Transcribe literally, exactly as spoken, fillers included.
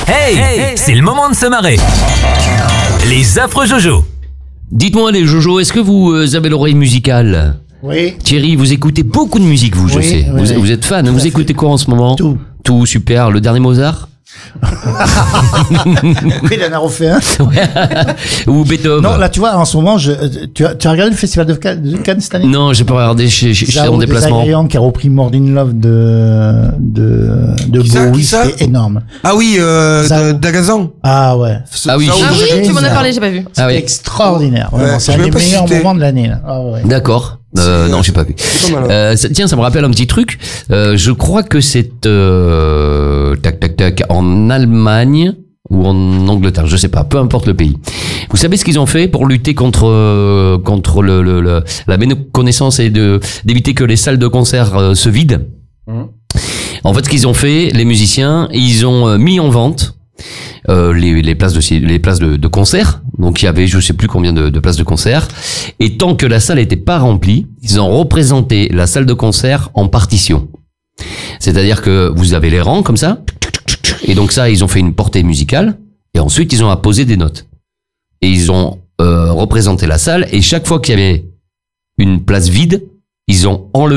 Hey, hey, c'est le moment de se marrer. Les affreux Jojo. Dites-moi les Jojo, est-ce que vous euh, avez l'oreille musicale ? Oui. Thierry, vous écoutez beaucoup de musique, vous, je Oui, sais. oui, vous, oui. vous êtes fan, Tout vous à écoutez fait. quoi en ce moment ? Tout. Tout, super. Le dernier Mozart ? Oui, il en a refait un. Ou Beethoven ? Non, là, tu vois, en ce moment, je, tu, as, tu as regardé le festival de Cannes, de Cannes cette année? Non, j'ai pas regardé, je je- je suis en Zao déplacement. Zagayang qui a repris More in Love de, de, de Qui ça, Bowie, qui ça c'était énorme. Ah oui, euh, Zao. de- D'Agazan. Ah ouais. Ah oui. Zao Ah de- oui, tu m'en as Génial. parlé, j'ai pas vu. Ah oui. Extraordinaire. Vraiment, Ouais, c'est je un sais des pas si meilleurs c'était- moments de l'année, là. Ah ouais. D'accord. Euh, C'est- non, j'ai pas vu. c'est pas mal, hein. Euh, ça- tiens, ça me rappelle un petit truc. Euh, je crois que c'est euh, tac tac tac en Allemagne ou en Angleterre, je sais pas, peu importe le pays. Vous savez ce qu'ils ont fait pour lutter contre euh, contre le, le, le- la méconnaissance et de d'éviter que les salles de concert euh, se vident. Mhm. En fait, ce qu'ils ont fait, les musiciens, ils ont euh, mis en vente euh, les, les places de ci- les places de, de concert. Donc il y avait je sais plus combien de, de places de concert. Et tant que la salle n'était pas remplie, ils ont représenté la salle de concert en partition. C'est-à-dire que vous avez les rangs comme ça. Et donc ça, ils ont fait une portée musicale. Et ensuite, ils ont apposé des notes. Et ils ont euh, représenté la salle. Et chaque fois qu'il y avait une place vide, ils ont enlevé